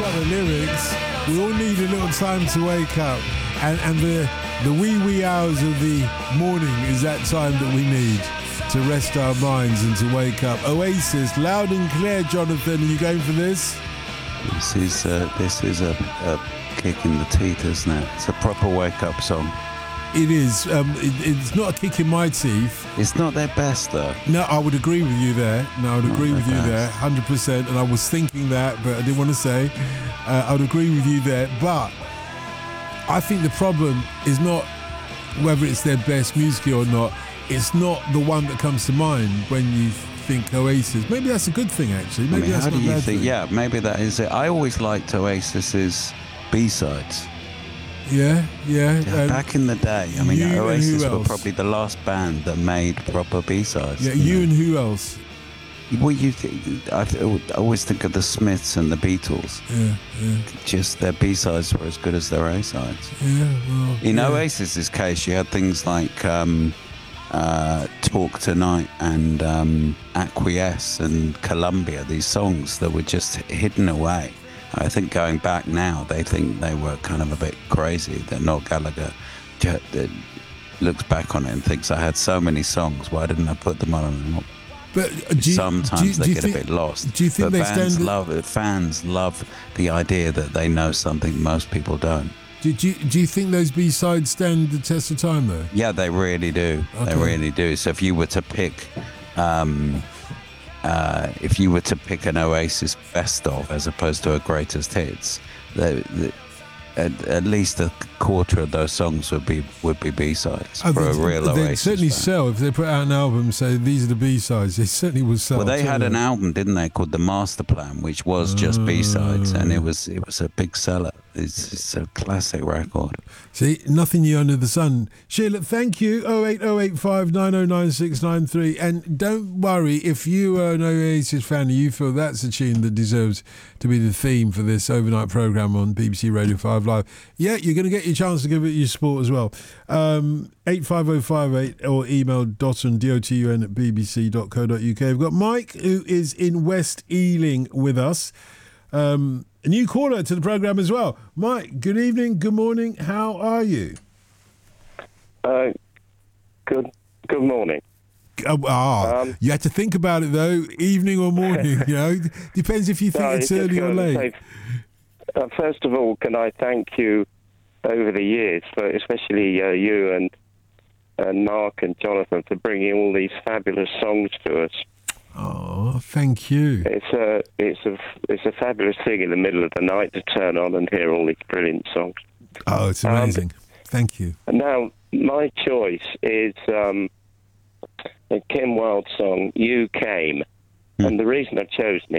got the lyrics. We all need a little time to wake up, and the wee hours of the morning is that time that we need to rest our minds and to wake up. Oasis, loud and clear, Jonathan. Are you going for this? This is a kick in the teeth, isn't it? It's a proper wake-up song. It is. It's not a kick in my teeth. It's not their best, though. No, I would agree with you there. Not there, 100%. And I was thinking that, but I didn't want to say. I would agree with you there. But I think the problem is not whether it's their best musically or not. It's not the one that comes to mind when you think Oasis. Maybe that's a good thing, actually. Maybe that's not a bad thing. Yeah, maybe that is it. I always liked Oasis's B-sides. Yeah. Back in the day, I mean, Oasis were probably the last band that made proper B-sides. Yeah, you and who else? Well, I always think of the Smiths and the Beatles. Yeah. Just their B-sides were as good as their A-sides. Yeah, well... In Oasis's case, you had things like Talk Tonight and Acquiesce and Columbia, these songs that were just hidden away. I think going back now, they think they were kind of a bit crazy. That Noel Gallagher looks back on it and thinks, I had so many songs, why didn't I put them on? But sometimes they get a bit lost. Do you think fans love the idea that they know something most people don't? Do you think those B-sides stand the test of time, though? Yeah, they really do. Okay. They really do. So if you were to pick... if you were to pick an Oasis best of as opposed to a greatest hits, at least a quarter of those songs would be B-sides for a real Oasis. They'd certainly fan. sell if they put out an album. So these are the B-sides. They certainly would sell. Well, they had an album, didn't they, called The Master Plan, which was just B-sides, and it was a big seller. It's a classic record. See, nothing new under the sun. Sheila, thank you. 08085 909693. And don't worry, if you are an Oasis fan and you feel that's a tune that deserves to be the theme for this overnight programme on BBC Radio 5 Live, yeah, you're going to get your chance to give it your support as well. 85058 or email dotun at bbc.co.uk. We've got Mike, who is in West Ealing with us. A new caller to the programme as well. Mike, good evening, good morning. How are you? Good morning. You had to think about it, though. Evening or morning, Depends if you think it's early or late. First of all, can I thank you over the years, for especially you and Mark and Jonathan, for bringing all these fabulous songs to us. Oh, thank you. It's a fabulous thing in the middle of the night to turn on and hear all these brilliant songs. Oh, it's amazing. Thank you. Now, my choice is a Kim Wilde song, You Came. And the reason I've chosen